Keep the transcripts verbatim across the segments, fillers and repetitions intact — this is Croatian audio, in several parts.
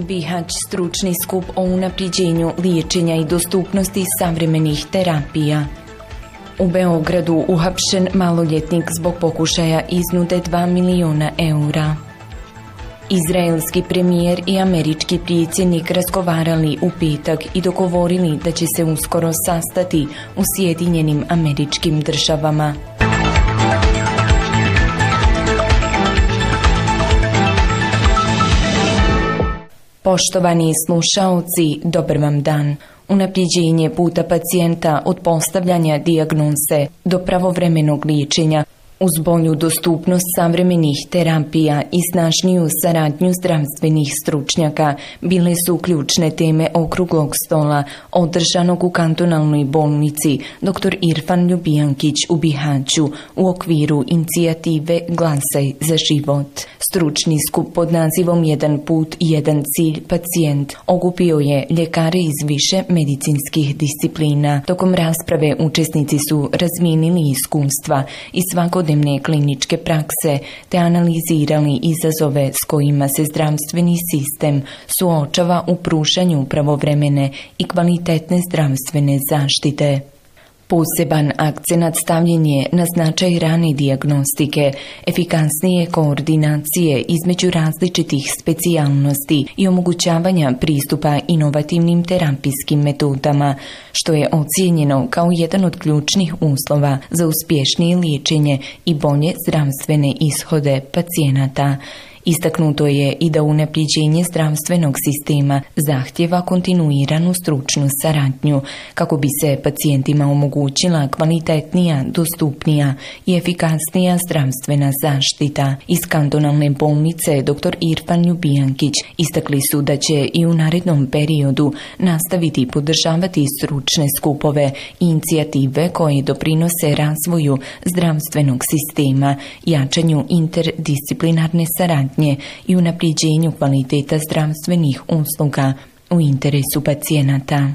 Bihać stručni skup o unapriđenju liječenja i dostupnosti savremenih terapija. U Beogradu uhapšen maloljetnik zbog pokušaja iznude dva miliona eura. Izraelski premijer i američki predsjednik razgovarali u petak i dogovorili da će se uskoro sastati u Sjedinjenim Američkim Državama. Poštovani slušaoci, dobar vam dan. Unapriđenje puta pacijenta od postavljanja dijagnoze do pravovremenog liječenja uz bolju dostupnost savremenih terapija i snažniju saradnju zdravstvenih stručnjaka bile su ključne teme okruglog stola održanog u kantonalnoj bolnici doktor Irfan Ljubijankić u Bihaću u okviru inicijative Glasaj za život. Stručni skup pod nazivom Jedan put, jedan cilj, pacijent okupio je ljekare iz više medicinskih disciplina. Tokom rasprave učesnici su razmijenili iskustva i svakodnevne kliničke prakse te analizirali izazove s kojima se zdravstveni sistem suočava u pružanju pravovremene i kvalitetne zdravstvene zaštite. Poseban akcenat stavljen je na značaj rane dijagnostike, efikasnije koordinacije između različitih specijalnosti i omogućavanja pristupa inovativnim terapijskim metodama, što je ocijenjeno kao jedan od ključnih uslova za uspješnije liječenje i bolje zdravstvene ishode pacijenata. Istaknuto je i da unapriđenje zdravstvenog sistema zahtjeva kontinuiranu stručnu saradnju kako bi se pacijentima omogućila kvalitetnija, dostupnija i efikasnija zdravstvena zaštita. Iz kantonalne bolnice doktor Irfan Ljubijankić istakli su da će i u narednom periodu nastaviti podržavati stručne skupove i inicijative koje doprinose razvoju zdravstvenog sistema, jačanju interdisciplinarne saradnje i unapriđenju kvaliteta zdravstvenih usluga u interesu pacijenata.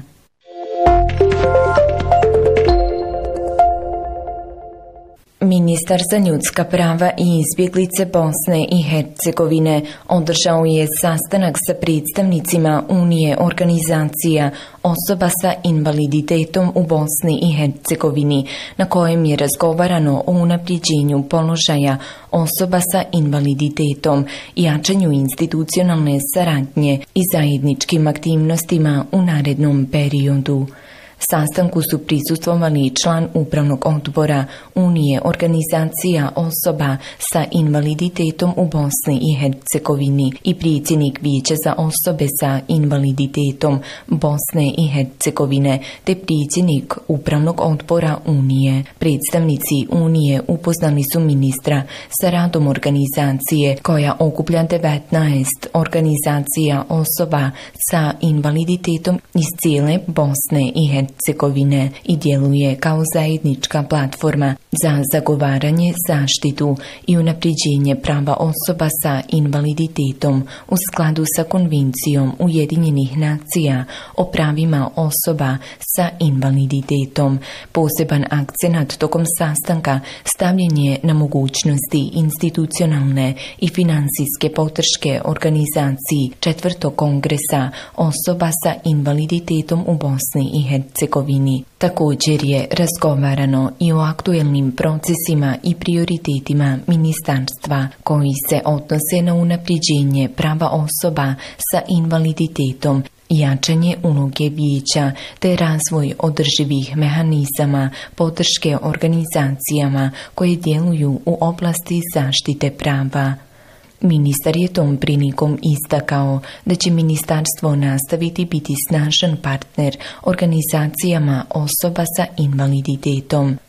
Ministar za ljudska prava i izbjeglice Bosne i Hercegovine održao je sastanak sa predstavnicima Unije organizacija osoba sa invaliditetom u Bosni i Hercegovini, na kojem je razgovarano o unapriđenju položaja osoba sa invaliditetom, jačanju institucionalne saradnje i zajedničkim aktivnostima u narednom periodu. Sastanku su prisustvovali član upravnog odbora Unije organizacija osoba sa invaliditetom u Bosni i Hercegovini i predsjednik Vijeća za osobe sa invaliditetom Bosne i Hercegovine te predsjednik upravnog odbora Unije. Predstavnici Unije upoznali su ministra sa radom organizacije koja okuplja devetnaest organizacija osoba sa invaliditetom iz cijele Bosne i Hercegovine. Hercegovine i djeluje kao zajednička platforma za zagovaranje, zaštitu i unapriđenje prava osoba sa invaliditetom u skladu sa Konvencijom Ujedinjenih nacija o pravima osoba sa invaliditetom. Poseban akcenat tokom sastanka stavljen je na mogućnosti institucionalne i financijske podrške organizaciji četvrtog kongresa osoba sa invaliditetom u Bosni i Hercegovini. Također je razgovarano i o aktuelnim procesima i prioritetima ministarstva koji se odnose na unapriđenje prava osoba sa invaliditetom, jačanje uloge vijeća te razvoj održivih mehanizama podrške organizacijama koje djeluju u oblasti zaštite prava. Ministar je tom prilikom istakao da će ministarstvo nastaviti biti snažan partner organizacijama osoba sa invaliditetom.